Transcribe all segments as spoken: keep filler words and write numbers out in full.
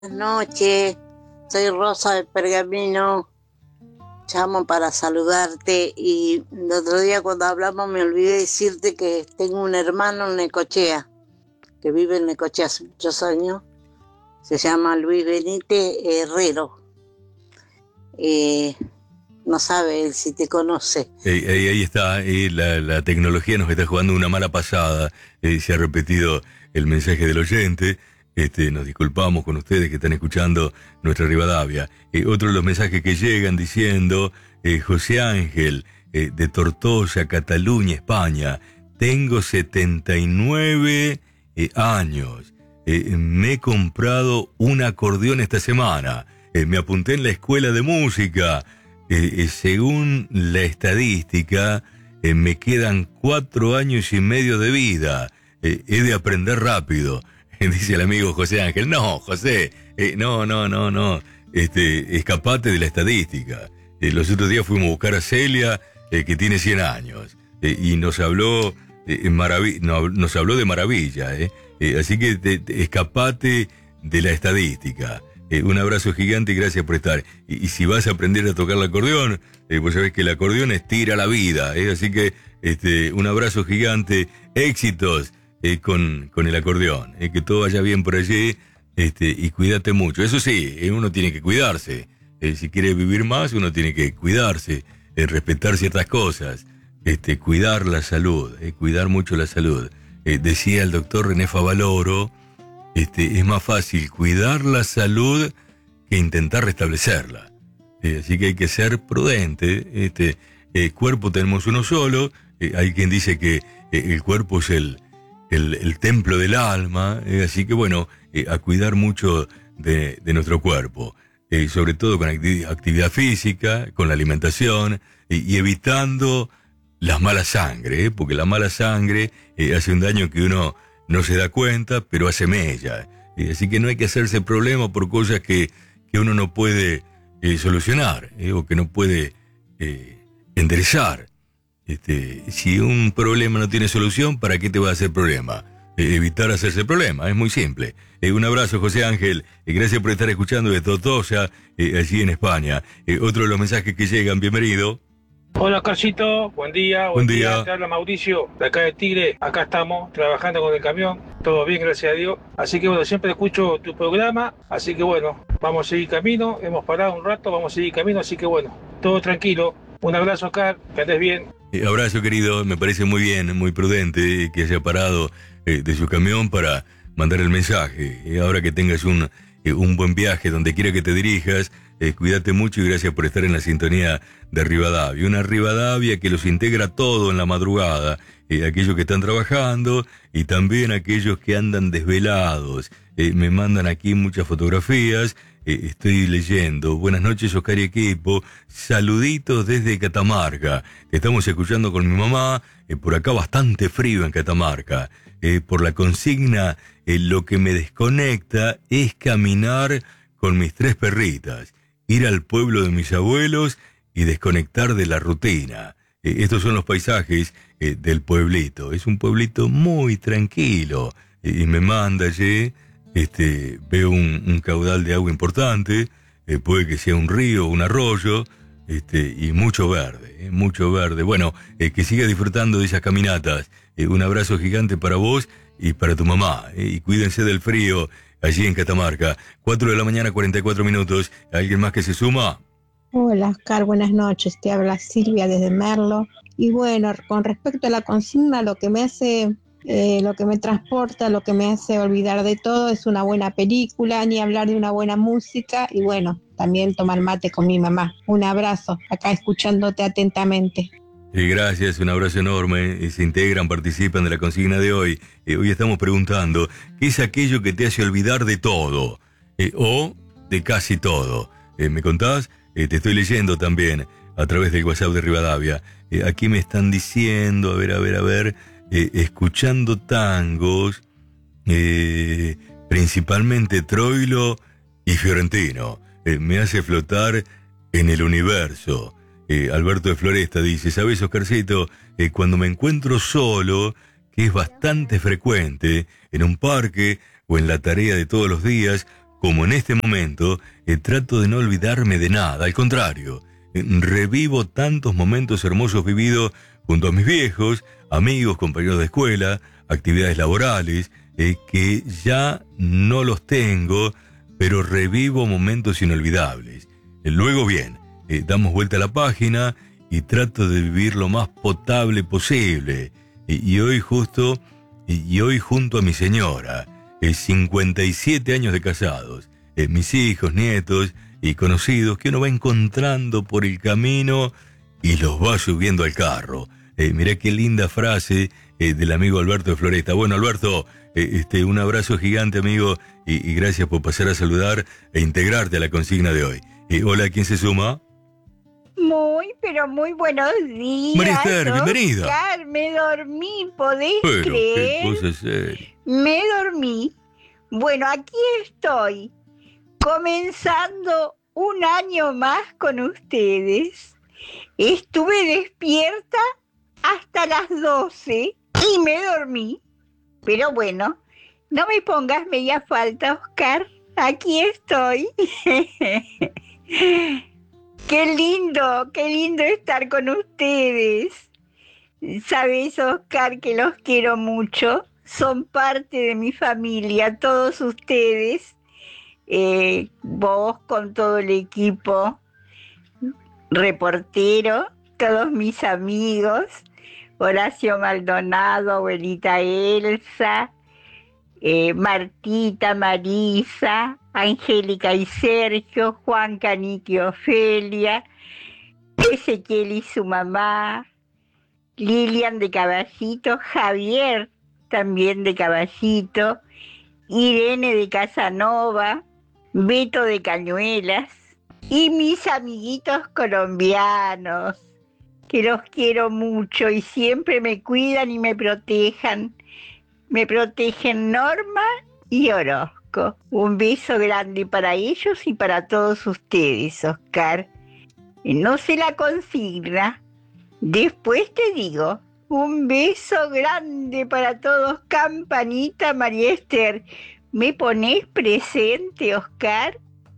Buenas noches, soy Rosa de Pergamino, llamo para saludarte y el otro día cuando hablamos me olvidé decirte que tengo un hermano en Necochea, que vive en Necochea hace muchos años, se llama Luis Benítez Herrero, eh, no sabe él si te conoce. Eh, ahí, ahí está, eh, la, la tecnología nos está jugando una mala pasada, eh, se ha repetido el mensaje del oyente, este, nos disculpamos con ustedes que están escuchando nuestra Rivadavia. Eh, otro de los mensajes que llegan diciendo, eh, José Ángel, eh, de Tortosa, Cataluña, España, tengo setenta y nueve eh, años, eh, me he comprado un acordeón esta semana, eh, me apunté en la escuela de música. Eh, eh, según la estadística, eh, me quedan cuatro años y medio de vida. Eh, he de aprender rápido. Dice el amigo José Ángel. No, José, eh, no, no, no, no. Este, escapate de la estadística. Eh, los otros días fuimos a buscar a Celia, eh, que tiene cien años, eh, y nos habló, eh, marav- no, nos habló de maravilla. Eh. Eh, así que te, te, escapate de la estadística. Eh, un abrazo gigante y gracias por estar. Y, y si vas a aprender a tocar el acordeón, eh, vos sabés que el acordeón estira la vida. Eh, así que este, un abrazo gigante, éxitos eh, con, con el acordeón. Eh, que todo vaya bien por allí este, y cuídate mucho. Eso sí, eh, uno tiene que cuidarse. Eh, si quiere vivir más, uno tiene que cuidarse, eh, respetar ciertas cosas, este, cuidar la salud, eh, cuidar mucho la salud. Eh, decía el doctor René Favaloro, Este, es más fácil cuidar la salud que intentar restablecerla. Eh, así que hay que ser prudente. Este, eh, cuerpo tenemos uno solo. Eh, hay quien dice que eh, el cuerpo es el, el, el templo del alma. Eh, así que bueno, eh, a cuidar mucho de, de nuestro cuerpo. Eh, sobre todo con acti- actividad física, con la alimentación eh, y evitando las malas sangre. Eh, porque la mala sangre eh, hace un daño que uno no se da cuenta, pero hace mella. Eh, así que no hay que hacerse problema por cosas que, que uno no puede eh, solucionar, eh, o que no puede eh, enderezar. Este, si un problema no tiene solución, ¿para qué te va a hacer problema? Eh, evitar hacerse problema, es muy simple. Eh, un abrazo, José Ángel, eh, gracias por estar escuchando de Totosa, eh, allí en España. Eh, otro de los mensajes que llegan, bienvenido. Hola, Carcito, buen día, Buen buen día, día. te habla Mauricio, de acá de Tigre, acá estamos trabajando con el camión, todo bien, gracias a Dios, así que bueno, siempre escucho tu programa, así que bueno, vamos a seguir camino, hemos parado un rato, vamos a seguir camino, así que bueno, todo tranquilo, un abrazo, Car, que andes bien. Eh, abrazo, querido, me parece muy bien, muy prudente eh, que haya parado eh, de su camión para mandar el mensaje. Eh, ahora que tengas un, eh, un buen viaje donde quiera que te dirijas, eh, cuídate mucho y gracias por estar en la sintonía de Rivadavia. Una Rivadavia que los integra todo en la madrugada, eh, aquellos que están trabajando y también aquellos que andan desvelados. Eh, me mandan aquí muchas fotografías. Eh, estoy leyendo. Buenas noches, Oscar y equipo. Saluditos desde Catamarca. Te estamos escuchando con mi mamá. Eh, por acá bastante frío en Catamarca. Eh, por la consigna, eh, lo que me desconecta es caminar con mis tres perritas, ir al pueblo de mis abuelos y desconectar de la rutina. Eh, estos son los paisajes eh, del pueblito. Es un pueblito muy tranquilo. Eh, y me manda allí. Este, veo un, un caudal de agua importante, eh, puede que sea un río, un arroyo, este, y mucho verde, eh, mucho verde. Bueno, eh, que siga disfrutando de esas caminatas. Eh, un abrazo gigante para vos y para tu mamá. Eh, y cuídense del frío allí en Catamarca. Cuatro de la mañana, cuarenta y cuatro minutos. ¿Alguien más que se suma? Hola, Oscar, buenas noches. Te habla Silvia desde Merlo. Y bueno, con respecto a la consigna, lo que me hace, eh, lo que me transporta, lo que me hace olvidar de todo es una buena película, ni hablar de una buena música y bueno, también tomar mate con mi mamá. Un abrazo, acá escuchándote atentamente. Eh, gracias, un abrazo enorme. Eh, se integran, participan de la consigna de hoy. Eh, hoy estamos preguntando, ¿qué es aquello que te hace olvidar de todo? Eh, o de casi todo. Eh, ¿Me contás? Eh, te estoy leyendo también a través del WhatsApp de Rivadavia. Eh, aquí me están diciendo, a ver, a ver, a ver, eh, escuchando tangos, eh, principalmente Troilo y Fiorentino. Eh, me hace flotar en el universo. Eh, Alberto de Floresta dice, ¿sabes, Oscarcito? Eh, cuando me encuentro solo, que es bastante frecuente, en un parque o en la tarea de todos los días, como en este momento, eh, trato de no olvidarme de nada. Al contrario, eh, revivo tantos momentos hermosos vividos junto a mis viejos, amigos, compañeros de escuela, actividades laborales, eh, que ya no los tengo, pero revivo momentos inolvidables. Eh, luego bien, eh, damos vuelta a la página y trato de vivir lo más potable posible. Eh, y hoy justo, eh, y hoy junto a mi señora, eh, cincuenta y siete años de casados, eh, mis hijos, nietos y conocidos que uno va encontrando por el camino y los va subiendo al carro. Eh, mirá qué linda frase eh, del amigo Alberto de Floresta. Bueno, Alberto, eh, este, un abrazo gigante, amigo, y, y gracias por pasar a saludar e integrarte a la consigna de hoy. Eh, hola, ¿quién se suma? Muy, pero muy buenos días. María Esther, bienvenida. Oscar, me dormí, ¿podés Pero, creer? qué cosa seria. Me dormí. Bueno, aquí estoy, comenzando un año más con ustedes. Estuve despierta hasta las doce y me dormí. Pero bueno, no me pongas media falta, Oscar. Aquí estoy. Qué lindo, qué lindo estar con ustedes. Sabes, Oscar, que los quiero mucho. Son parte de mi familia, todos ustedes. Eh, vos con todo el equipo, reportero, todos mis amigos, Horacio Maldonado, abuelita Elsa, eh, Martita, Marisa, Angélica y Sergio, Juan, Canique y Ofelia, Ezequiel y su mamá, Lilian de Caballito, Javier también de Caballito, Irene de Casanova, Beto de Cañuelas y mis amiguitos colombianos, que los quiero mucho y siempre me cuidan y me protejan. Me protegen Norma y Orozco. Un beso grande para ellos y para todos ustedes, Oscar. No sé la consigna. Después te digo. Un beso grande para todos. Campanita, María Esther. ¿Me ponés presente, Oscar?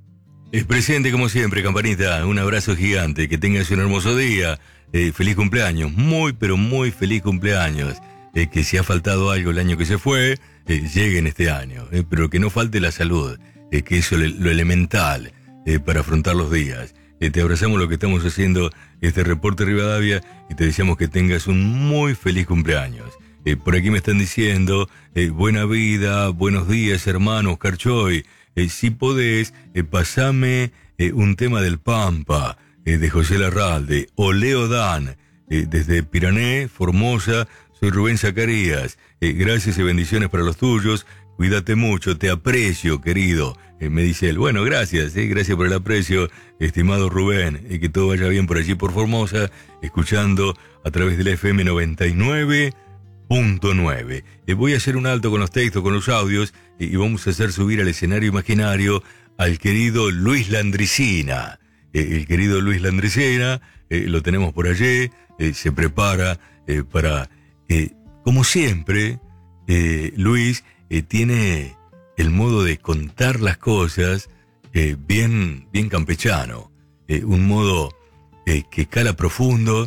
Es presente como siempre, Campanita. Un abrazo gigante. Que tengas un hermoso día. Eh, feliz cumpleaños. Muy, pero muy feliz cumpleaños. Eh, que si ha faltado algo el año que se fue, eh, llegue en este año. Eh, pero que no falte la salud. Eh, que eso es lo elemental eh, para afrontar los días. Eh, te abrazamos lo que estamos haciendo, este reporte Rivadavia, y te deseamos que tengas un muy feliz cumpleaños. Eh, por aquí me están diciendo, eh, buena vida, buenos días, hermano Oscar Choy. Eh, si podés, eh, pasame eh, un tema del Pampa, eh, de José Larralde, o Leo Dan, eh, desde Pirané, Formosa. Soy Rubén Zacarías. Eh, gracias y bendiciones para los tuyos. Cuídate mucho, te aprecio, querido. Eh, me dice él. Bueno, gracias, eh, gracias por el aprecio, estimado Rubén. Y eh, que todo vaya bien por allí, por Formosa, escuchando a través de la F M noventa y nueve punto nueve. Eh, voy a hacer un alto con los textos, con los audios, eh, y vamos a hacer subir al escenario imaginario al querido Luis Landricina. Eh, el querido Luis Landricina, eh, lo tenemos por allí, eh, se prepara eh, para... Eh, como siempre, eh, Luis eh, tiene el modo de contar las cosas eh, bien, bien campechano, eh, un modo eh, que cala profundo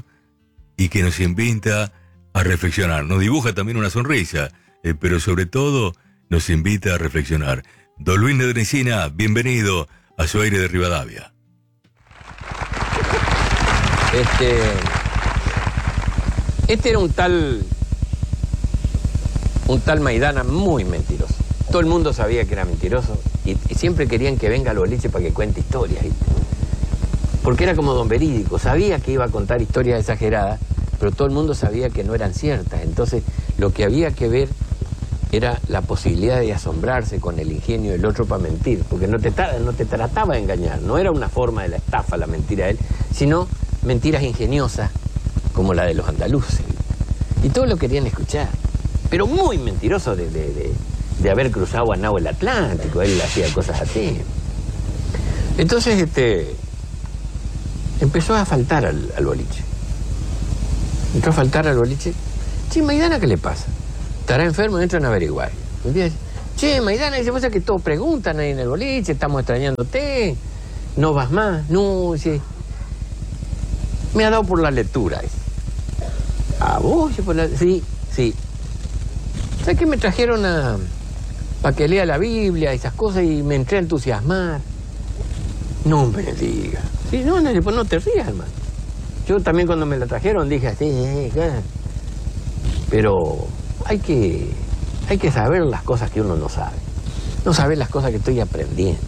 y que nos invita a reflexionar. Nos dibuja también una sonrisa, eh, pero sobre todo nos invita a reflexionar. Don Luis Landricina, bienvenido a su aire de Rivadavia. Este, este era un tal, un tal Maidana muy mentiroso. Todo el mundo sabía que era mentiroso y, y siempre querían que venga al boliche para que cuente historias, ¿viste? Porque era como don Verídico, sabía que iba a contar historias exageradas, pero todo el mundo sabía que no eran ciertas. Entonces, lo que había que ver era la posibilidad de asombrarse con el ingenio del otro para mentir, porque no te, no te trataba de engañar, no era una forma de la estafa la mentira de él, sino mentiras ingeniosas, como la de los andaluces. Y todos lo querían escuchar, pero muy mentiroso de, de, de, de haber cruzado a nao el Atlántico, él hacía cosas así. Entonces, este, empezó a faltar al, al boliche. Entró a faltar al boliche. Che, Maidana, ¿qué le pasa? ¿Estará enfermo? Entran a averiguar. Un día, Che, Maidana, dice, vos sabés que todos preguntan ahí en el boliche, estamos extrañándote, no vas más, no, dice. Me ha dado por la lectura, dice. ¿A vos? Por la... Sí, sí. ¿Sabés que me trajeron a... para que lea la Biblia, esas cosas, y me entré a entusiasmar? No me digas. Sí, no, no, pues no te rías, hermano. Yo también cuando me la trajeron dije así, eh, claro. Pero hay que, hay que saber las cosas que uno no sabe. No saber las cosas que estoy aprendiendo.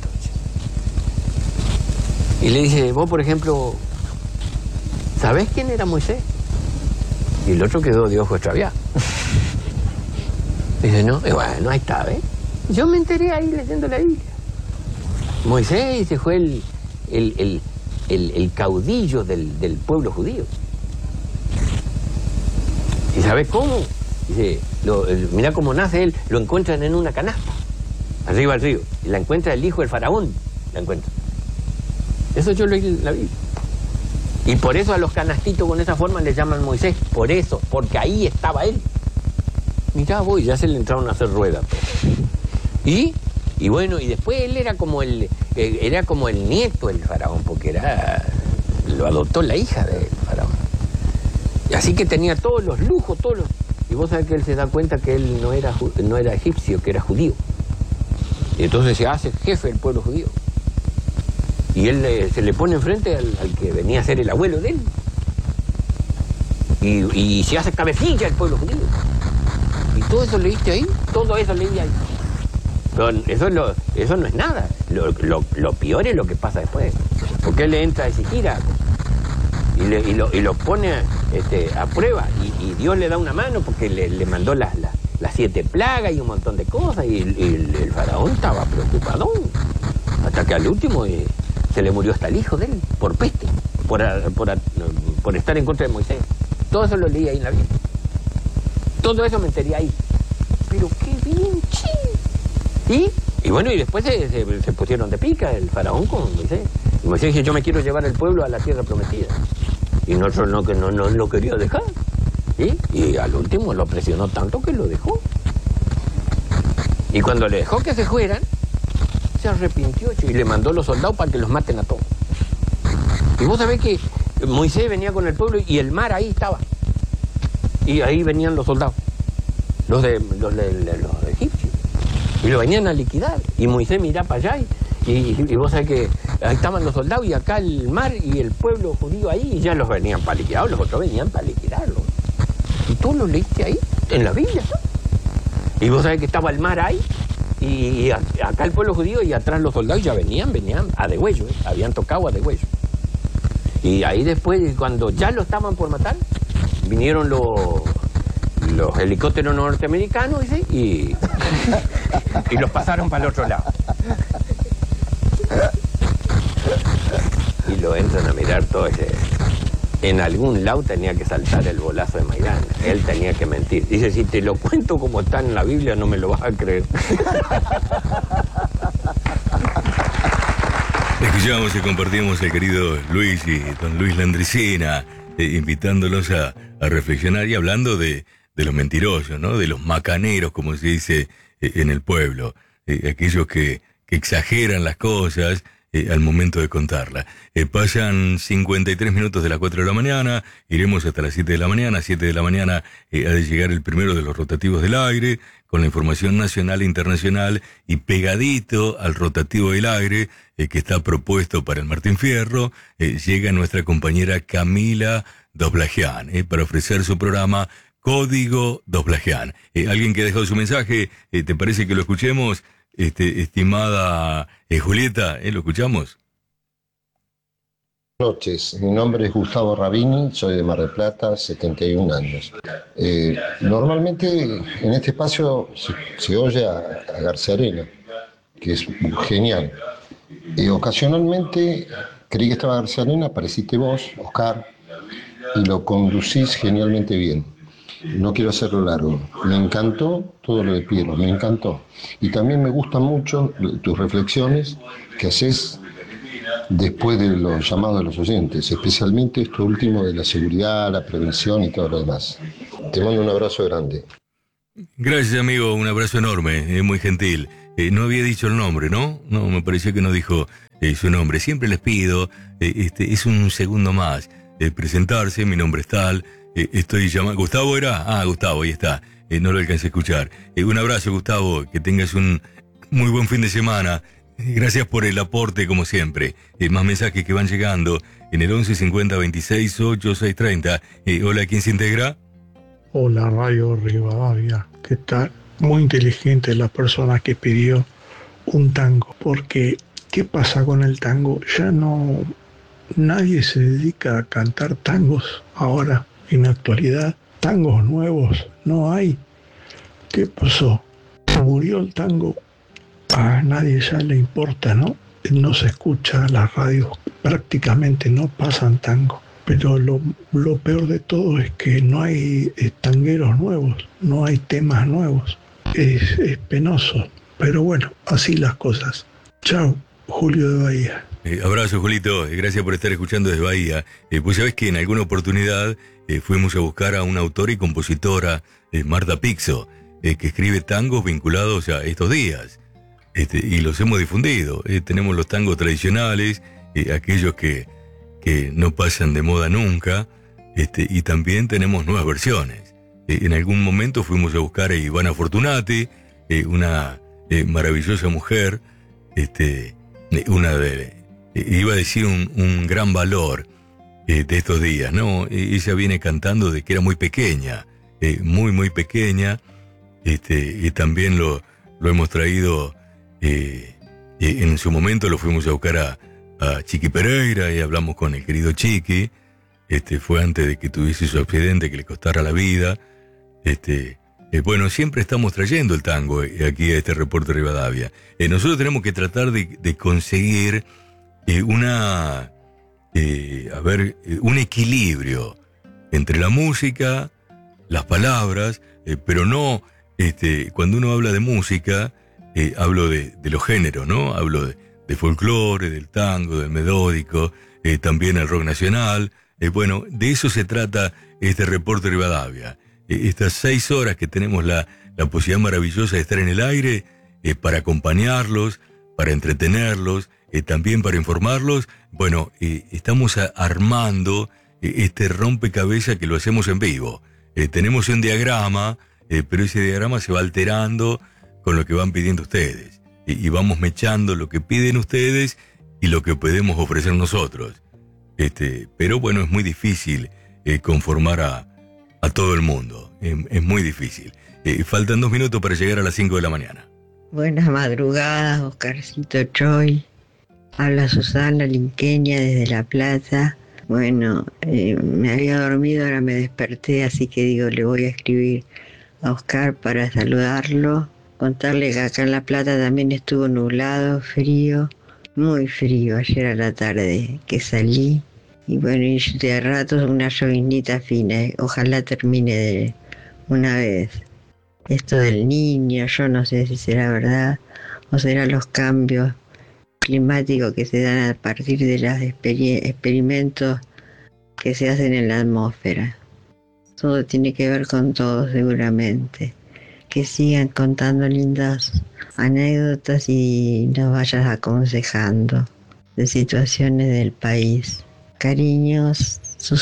Y le dije, vos, por ejemplo, ¿sabés quién era Moisés? Y el otro quedó de ojo extraviado. Dice, no, y bueno, ahí está, ¿ves? Yo me enteré ahí leyendo la Biblia. Moisés se fue el, el, el, el, el caudillo del, del pueblo judío. ¿Y sabes cómo? Dice, lo, el, mirá cómo nace él, lo encuentran en una canasta, arriba al río. Y la encuentra el hijo del faraón, la encuentra. Eso yo leí en la Biblia. Y por eso a los canastitos con esa forma les llaman Moisés. Por eso, porque ahí estaba él. Mirá vos, ya se le entraron a hacer ruedas. Y, y bueno, y después él era como el eh, era como el nieto del faraón, porque era lo adoptó la hija del faraón. Y así que tenía todos los lujos, todos los... Y vos sabés que él se da cuenta que él no era, no era egipcio, que era judío. Y entonces se hace jefe del pueblo judío. Y él eh, se le pone enfrente al, al que venía a ser el abuelo de él. Y, y se hace cabecilla el pueblo judío. ¿Y todo eso leíste ahí? Todo eso leí ahí. Pero eso, es lo, eso no es nada. Lo, lo, lo peor es lo que pasa después. Porque él le entra a exigir a... Y, le, y, lo, y lo pone este, a prueba. Y, y Dios le da una mano porque le, le mandó las, las, las siete plagas y un montón de cosas. Y, y el, el faraón estaba preocupado. Hasta que al último eh, se le murió hasta el hijo de él, por peste, por, por, por estar en contra de Moisés. Todo eso lo leí ahí en la Biblia. Todo eso me enteré ahí. Pero qué bien, che. Y, y bueno, y después se, se, se pusieron de pica el faraón con Moisés. Y Moisés dice, yo me quiero llevar el pueblo a la tierra prometida. Y nosotros no, que no, no lo quería dejar. ¿Sí? Y al último lo presionó tanto que lo dejó. Y cuando le dejó que se fueran, se arrepintió y le mandó los soldados para que los maten a todos. Y vos sabés que Moisés venía con el pueblo y el mar ahí estaba. Y ahí venían los soldados, los de los, de, de, los de egipcios. Y lo venían a liquidar. Y Moisés mirá para allá y, y, y vos sabés que ahí estaban los soldados y acá el mar y el pueblo judío ahí y ya los venían para liquidar, los otros venían para liquidarlos. Y tú lo leíste ahí, en la Biblia, ¿no? Y vos sabés que estaba el mar ahí y, y acá el pueblo judío y atrás los soldados ya venían, venían a degüello, ¿eh? Habían tocado a degüello. Y ahí después, cuando ya lo estaban por matar, vinieron los, los helicópteros norteamericanos ¿sí? y, y los pasaron para el otro lado. Y lo entran a mirar todo ese... En algún lado tenía que saltar el bolazo de Maidana. Él tenía que mentir. Dice, si te lo cuento como está en la Biblia, no me lo vas a creer. Escuchábamos y compartíamos al querido Luis y don Luis Landricina, eh, invitándolos a, a reflexionar y hablando de, de los mentirosos, ¿no? De los macaneros, como se dice eh, en el pueblo. Eh, aquellos que, que exageran las cosas eh, al momento de contarlas. Eh, pasan cincuenta y tres minutos de las cuatro de la mañana, iremos hasta las siete de la mañana. siete de la mañana eh, ha de llegar el primero de los rotativos del aire, con la información nacional e internacional, y pegadito al rotativo del aire, eh, que está propuesto para el Martín Fierro, eh, llega nuestra compañera Camila Doblajian, eh, para ofrecer su programa Código Doblajian. Eh, alguien que ha dejado su mensaje, eh, ¿te parece que lo escuchemos? Este, estimada eh, Julieta, ¿eh? ¿Lo escuchamos? Buenas noches, mi nombre es Gustavo Rabini, soy de Mar del Plata, setenta y un años. Eh, normalmente en este espacio se, se oye a, a García Arena, que es genial. Eh, ocasionalmente creí que estaba García Arena, apareciste vos, Oscar, y lo conducís genialmente bien. No quiero hacerlo largo. Me encantó todo lo de Piero, me encantó. Y también me gustan mucho tus reflexiones que haces después de los llamados de los oyentes, especialmente esto último de la seguridad, la prevención y todo lo demás. Te mando un abrazo grande. Gracias, amigo, un abrazo enorme, es muy gentil. Eh, no había dicho el nombre, ¿no? No, me pareció que no dijo eh, su nombre. Siempre les pido, eh, este, es un segundo más, eh, presentarse, mi nombre es tal, eh, estoy llamando... ¿Gustavo era? Ah, Gustavo, ahí está, eh, no lo alcancé a escuchar. Eh, un abrazo, Gustavo, que tengas un muy buen fin de semana. Gracias por el aporte, como siempre. Eh, más mensajes que van llegando en el once cincuenta veintiséis ochenta y seis treinta. Eh, hola, ¿quién se integra? Hola, Radio Rivadavia. ¿Qué tal? Muy inteligente la persona que pidió un tango, porque ¿qué pasa con el tango? Ya no... Nadie se dedica a cantar tangos ahora, en la actualidad. Tangos nuevos no hay. ¿Qué pasó? Murió el tango. A nadie ya le importa, ¿no? No se escucha, las radios prácticamente no pasan tango. Pero lo, lo peor de todo es que no hay eh, tangueros nuevos, no hay temas nuevos. Es, es penoso, pero bueno, así las cosas. Chao, Julio de Bahía. Eh, abrazo, Julito, eh, gracias por estar escuchando desde Bahía. Eh, pues sabés que en alguna oportunidad eh, fuimos a buscar a una autora y compositora, eh, Marta Pixo, eh, que escribe tangos vinculados a estos días. Este, y los hemos difundido. Eh, tenemos los tangos tradicionales, eh, aquellos que, que no pasan de moda nunca, este, y también tenemos nuevas versiones. Eh, en algún momento fuimos a buscar a Ivana Fortunati, eh, una eh, maravillosa mujer, este, una de, eh, iba a decir un, un gran valor eh, de estos días, ¿no? Eh, ella viene cantando de que era muy pequeña, eh, muy, muy pequeña, este, y también lo, lo hemos traído, eh, eh, en su momento lo fuimos a buscar a, a Chiqui Pereira y hablamos con el querido Chiqui. Este, fue antes de que tuviese su accidente que le costara la vida. Este, eh, bueno, siempre estamos trayendo el tango eh, aquí a este reporte Rivadavia. Eh, nosotros tenemos que tratar de, de conseguir eh, una, eh, a ver, eh, un equilibrio entre la música, las palabras, eh, pero no, este, cuando uno habla de música, eh, hablo de, de los géneros, ¿no? Hablo de, de folclore, del tango, del melódico, eh, también el rock nacional. Eh, bueno, de eso se trata este reporte Rivadavia. Eh, estas seis horas que tenemos la, la posibilidad maravillosa de estar en el aire, eh, para acompañarlos, para entretenerlos, eh, también para informarlos. Bueno, eh, estamos a, armando eh, este rompecabezas que lo hacemos en vivo. Eh, tenemos un diagrama, eh, pero ese diagrama se va alterando con lo que van pidiendo ustedes. Eh, y vamos mechando lo que piden ustedes y lo que podemos ofrecer nosotros. Este, pero bueno, es muy difícil eh, conformar a, a todo el mundo. Eh, es muy difícil. Eh, faltan dos minutos para llegar a las cinco de la mañana. Buenas madrugadas, Oscarcito Choy. Habla Susana Linqueña desde La Plata. Bueno, eh, me había dormido, ahora me desperté, así que digo, le voy a escribir a Oscar para saludarlo. Contarle que acá en La Plata también estuvo nublado, frío, muy frío ayer a la tarde que salí. Y bueno, y de ratos una llovinita fina, ojalá termine de una vez. Esto del niño, yo no sé si será verdad o serán los cambios climáticos que se dan a partir de los exper- experimentos que se hacen en la atmósfera. Todo tiene que ver con todo seguramente. Que sigan contando lindas anécdotas y nos vayas aconsejando de situaciones del país. Cariños,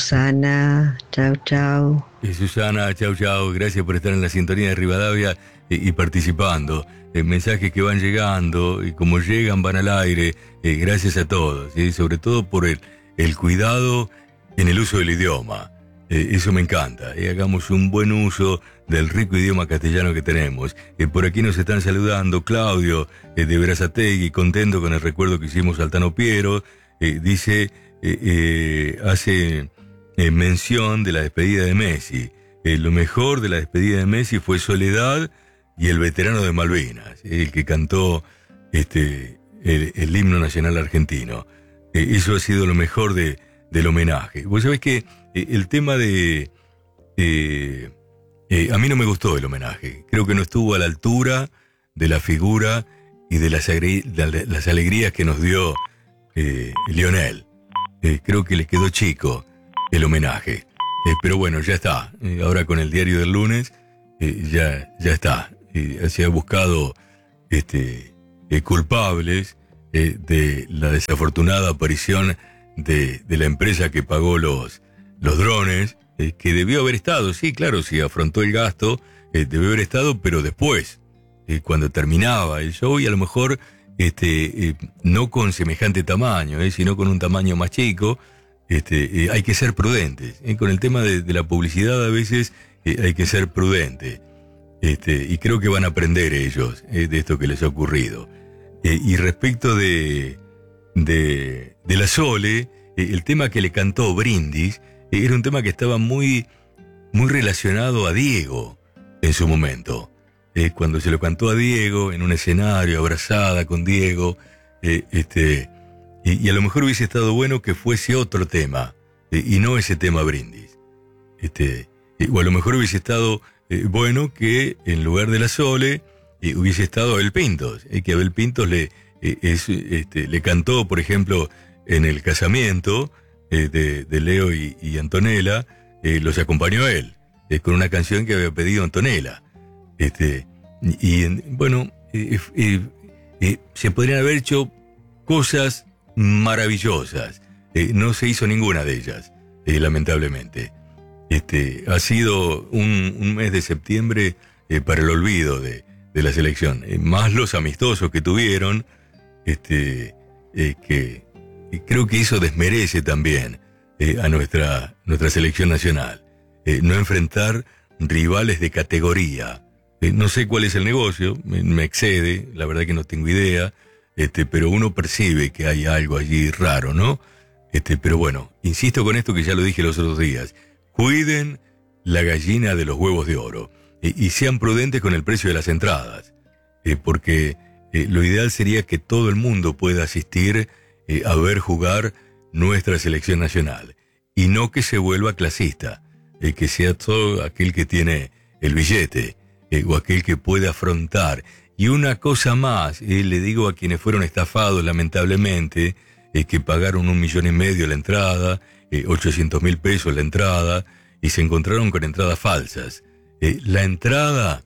Susana, chau chau. Eh, Susana, chau chau, gracias por estar en la sintonía de Rivadavia y, y participando. Eh, mensajes que van llegando y como llegan van al aire. Eh, gracias a todos, y sobre todo por el, el cuidado en el uso del idioma. Eh, eso me encanta, eh, hagamos un buen uso del rico idioma castellano que tenemos. Eh, por aquí nos están saludando Claudio eh, de Berazategui, contento con el recuerdo que hicimos al Tano Piero. Eh, dice, eh, eh, hace eh, mención de la despedida de Messi. Eh, lo mejor de la despedida de Messi fue Soledad y el veterano de Malvinas, eh, el que cantó este, el, el himno nacional argentino. Eh, eso ha sido lo mejor de, del homenaje. Vos sabés que eh, el tema de... Eh, eh, a mí no me gustó el homenaje. Creo que no estuvo a la altura de la figura y de las, agre- de las alegrías que nos dio eh, Lionel. Eh, creo que les quedó chico el homenaje. Eh, pero bueno, ya está. Eh, ahora con el diario del lunes eh, ya, ya está. Eh, se ha buscado este, eh, culpables eh, de la desafortunada aparición de, de la empresa que pagó los, los drones, eh, que debió haber estado, sí, claro, si afrontó el gasto, eh, debió haber estado, pero después, eh, cuando terminaba el show, y a lo mejor este, eh, no con semejante tamaño, eh, sino con un tamaño más chico. Este, eh, hay que ser prudentes. Eh, con el tema de, de la publicidad a veces eh, hay que ser prudente. Este, y creo que van a aprender ellos eh, de esto que les ha ocurrido. Eh, y respecto de, de, de la Sole, eh, el tema que le cantó Brindis eh, era un tema que estaba muy, muy relacionado a Diego en su momento. Eh, cuando se lo cantó a Diego en un escenario, abrazada con Diego, eh, este... Y a lo mejor hubiese estado bueno que fuese otro tema, eh, y no ese tema Brindis. Este, eh, o a lo mejor hubiese estado eh, bueno que en lugar de la Sole eh, hubiese estado Abel Pintos, eh, que Abel Pintos le, eh, es, este, le cantó, por ejemplo, en el casamiento eh, de, de Leo y, y Antonella, eh, los acompañó a él, eh, con una canción que había pedido Antonella. Este, y, y bueno, eh, eh, eh, se podrían haber hecho cosas maravillosas. Eh, no se hizo ninguna de ellas, eh, lamentablemente. Este, ha sido un, un mes de septiembre eh, para el olvido de, de la selección. Eh, más los amistosos que tuvieron, este, eh, que eh, creo que eso desmerece también eh, a nuestra, nuestra selección nacional. Eh, no enfrentar rivales de categoría. Eh, no sé cuál es el negocio, me, me excede, la verdad que no tengo idea. Este, pero uno percibe que hay algo allí raro, ¿no? Este, pero bueno, insisto con esto que ya lo dije los otros días. Cuiden la gallina de los huevos de oro eh, y sean prudentes con el precio de las entradas, eh, porque eh, lo ideal sería que todo el mundo pueda asistir eh, a ver jugar nuestra selección nacional y no que se vuelva clasista, eh, que sea todo aquel que tiene el billete eh, o aquel que puede afrontar. Y una cosa más, eh, le digo a quienes fueron estafados lamentablemente, eh, que pagaron un millón y medio la entrada, eh, ochocientos mil pesos la entrada, y se encontraron con entradas falsas. Eh, la entrada,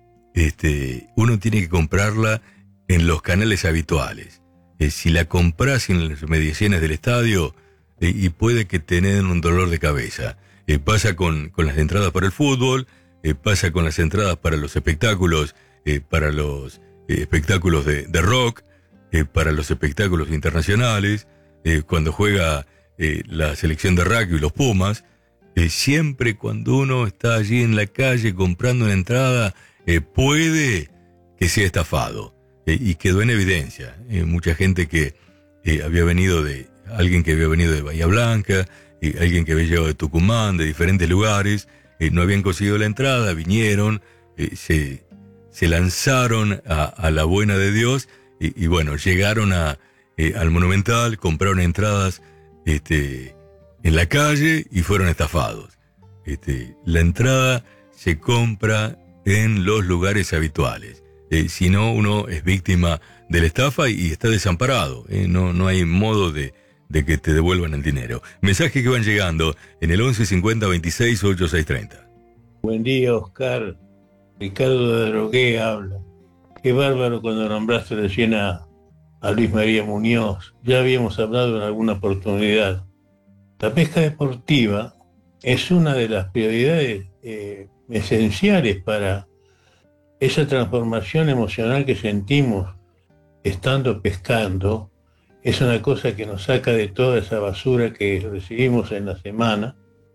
este, uno tiene que comprarla en los canales habituales. Eh, si la compras en las mediaciones del estadio, eh, y puede que te den un dolor de cabeza. Eh, pasa con, con las entradas para el fútbol, eh, pasa con las entradas para los espectáculos, Eh, para los eh, espectáculos de, de rock, eh, para los espectáculos internacionales, eh, cuando juega eh, la selección de rugby, los Pumas, eh, siempre cuando uno está allí en la calle comprando una entrada, eh, puede que sea estafado, eh, y quedó en evidencia. Eh, mucha gente que eh, había venido de, alguien que había venido de Bahía Blanca, eh, alguien que había llegado de Tucumán, de diferentes lugares, eh, no habían conseguido la entrada, vinieron, eh, se... se lanzaron a, a la buena de Dios y, y bueno, llegaron a, eh, al Monumental, compraron entradas este, en la calle y fueron estafados. Este, la entrada se compra en los lugares habituales. Eh, si no, uno es víctima de la estafa y está desamparado. Eh, no, no hay modo de, de que te devuelvan el dinero. Mensajes que van llegando en el once cincuenta veintiséis ochenta y seis treinta. Buen día, Oscar. Ricardo de Drogué habla. Qué bárbaro cuando nombraste recién a, a Luis María Muñoz. Ya habíamos hablado en alguna oportunidad. La pesca deportiva es una de las prioridades eh, esenciales para esa transformación emocional que sentimos estando pescando. Es una cosa que nos saca de toda esa basura que recibimos en la semana.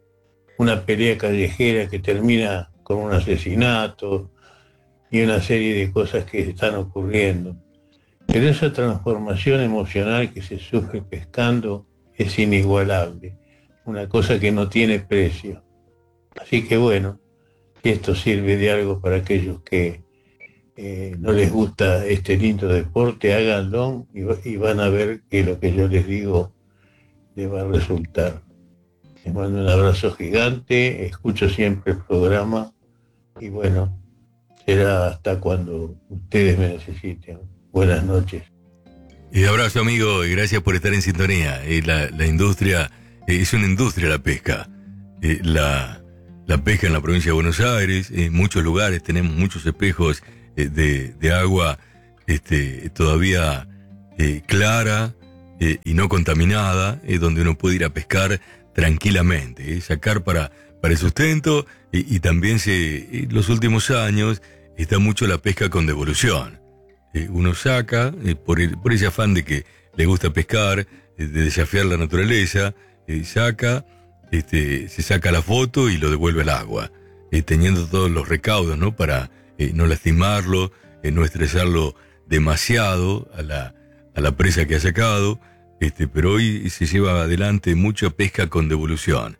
Una pelea callejera que termina con un asesinato y una serie de cosas que están ocurriendo. Pero esa transformación emocional que se sufre pescando es inigualable, una cosa que no tiene precio. Así que bueno, si esto sirve de algo para aquellos que eh, no les gusta este lindo deporte, háganlo y, y van a ver que lo que yo les digo les va a resultar. Les mando un abrazo gigante, escucho siempre el programa y bueno, será hasta cuando ustedes me necesiten. Buenas noches. Y abrazo, amigo, y gracias por estar en sintonía. Eh, la, la industria, eh, es una industria la pesca. Eh, la, la pesca en la provincia de Buenos Aires. En muchos lugares tenemos muchos espejos eh, de, de agua este, todavía eh, clara eh, y no contaminada, eh, donde uno puede ir a pescar tranquilamente, eh, sacar para, para el sustento, eh, y también se, en los últimos años está mucho la pesca con devolución. Eh, uno saca, eh, por, el, por ese afán de que le gusta pescar, eh, de desafiar la naturaleza, eh, saca, este, se saca la foto y lo devuelve al agua, eh, teniendo todos los recaudos, ¿no? Para eh, no lastimarlo, eh, no estresarlo demasiado a la, a la presa que ha sacado, este, pero hoy se lleva adelante mucha pesca con devolución.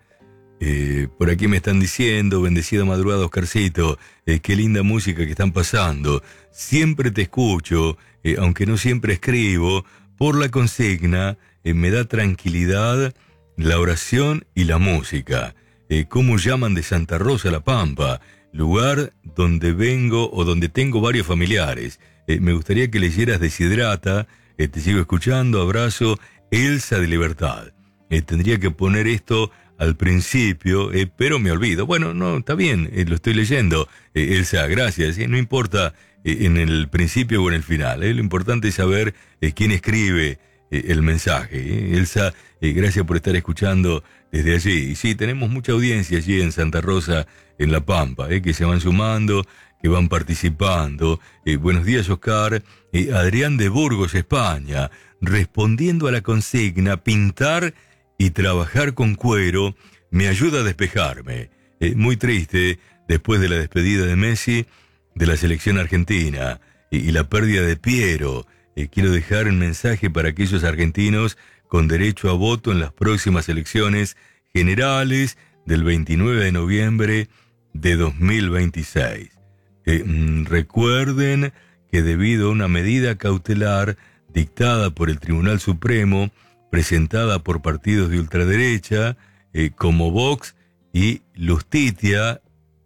Eh, por aquí me están diciendo, bendecida madrugada Oscarcito, eh, qué linda música que están pasando, siempre te escucho, eh, aunque no siempre escribo, por la consigna, eh, me da tranquilidad la oración y la música. Eh, ¿Cómo llaman de Santa Rosa La Pampa? Lugar donde vengo o donde tengo varios familiares. Eh, me gustaría que leyeras Deshidrata, eh, te sigo escuchando, abrazo, Elsa de Libertad. Eh, tendría que poner esto al principio, eh, pero me olvido. Bueno, no, está bien, eh, lo estoy leyendo. Eh, Elsa, gracias. Eh, no importa eh, en el principio o en el final. Eh, lo importante es saber eh, quién escribe eh, el mensaje. Eh. Elsa, eh, gracias por estar escuchando desde allí. Y sí, tenemos mucha audiencia allí en Santa Rosa, en La Pampa, eh, que se van sumando, que van participando. Eh, buenos días, Oscar. Eh, Adrián de Burgos, España, respondiendo a la consigna, pintar y trabajar con cuero me ayuda a despejarme. Eh, muy triste, después de la despedida de Messi de la selección argentina y, y la pérdida de Piero, eh, quiero dejar un mensaje para aquellos argentinos con derecho a voto en las próximas elecciones generales del veintinueve de noviembre de dos mil veintiséis. Eh, mm, recuerden que debido a una medida cautelar dictada por el Tribunal Supremo, presentada por partidos de ultraderecha eh, como Vox y Lustitia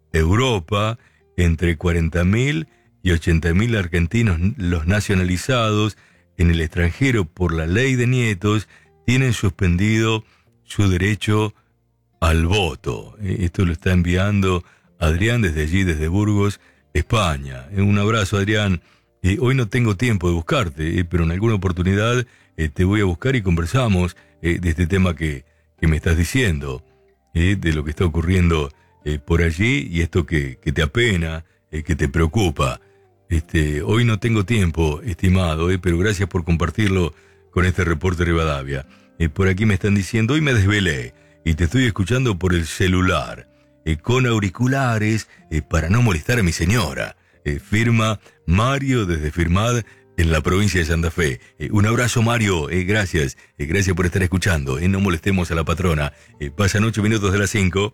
Europa, entre cuarenta mil y ochenta mil argentinos, los nacionalizados en el extranjero por la ley de nietos, tienen suspendido su derecho al voto. Eh, esto lo está enviando Adrián desde allí, desde Burgos, España. Eh, un abrazo, Adrián. Eh, hoy no tengo tiempo de buscarte, eh, pero en alguna oportunidad eh, te voy a buscar y conversamos eh, de este tema que, que me estás diciendo, eh, de lo que está ocurriendo eh, por allí y esto que, que te apena, eh, que te preocupa. Este, hoy no tengo tiempo, estimado, eh, pero gracias por compartirlo con este reporte Rivadavia. Eh, por aquí me están diciendo, hoy me desvelé y te estoy escuchando por el celular, eh, con auriculares, eh, para no molestar a mi señora. Eh, firma Mario desde Firmad, en la provincia de Santa Fe. Eh, un abrazo, Mario, eh, gracias, eh, gracias por estar escuchando, eh, no molestemos a la patrona. Eh, pasan ocho minutos de las cinco.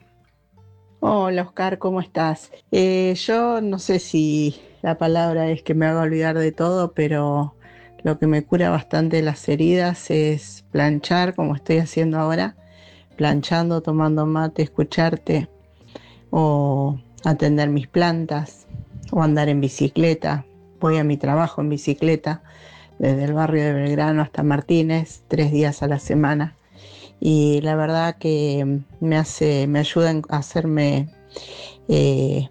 Hola, Oscar, ¿cómo estás? Eh, yo no sé si la palabra es que me haga olvidar de todo, pero lo que me cura bastante las heridas es planchar, como estoy haciendo ahora, planchando, tomando mate, escucharte, o atender mis plantas, o andar en bicicleta. Voy a mi trabajo en bicicleta, desde el barrio de Belgrano hasta Martínez, tres días a la semana. Y la verdad que me hace, me ayuda a hacerme eh,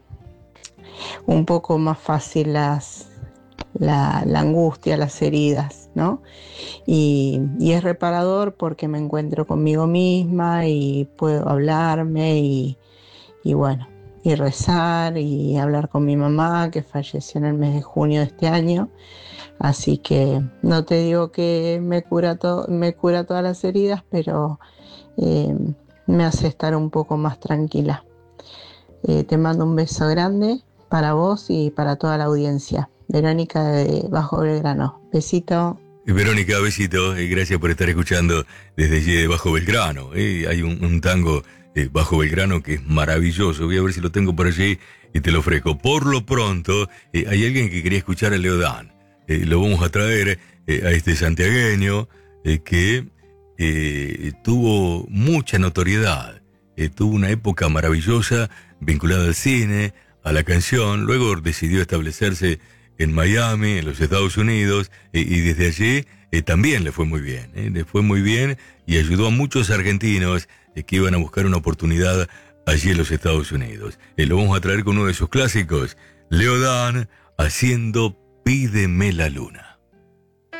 un poco más fácil las, la, la angustia, las heridas, ¿no? Y, y es reparador porque me encuentro conmigo misma y puedo hablarme y, y bueno, y rezar y hablar con mi mamá, que falleció en el mes de junio de este año. Así que no te digo que me cura, to- me cura todas las heridas, pero eh, me hace estar un poco más tranquila. Eh, te mando un beso grande para vos y para toda la audiencia. Verónica de Bajo Belgrano. Besito. Verónica, besito, eh, gracias por estar escuchando desde allí de Bajo Belgrano. Eh, hay un, un tango eh, Bajo Belgrano que es maravilloso. Voy a ver si lo tengo por allí y te lo ofrezco. Por lo pronto, eh, hay alguien que quería escuchar a Leodán. Eh, lo vamos a traer eh, a este santiagueño eh, que eh, tuvo mucha notoriedad, eh, tuvo una época maravillosa vinculada al cine, a la canción, luego decidió establecerse en Miami, en los Estados Unidos, eh, y desde allí eh, también le fue muy bien, eh, le fue muy bien y ayudó a muchos argentinos eh, que iban a buscar una oportunidad allí en los Estados Unidos. Eh, lo vamos a traer con uno de sus clásicos, Leo Dan, haciendo Pídeme la Luna.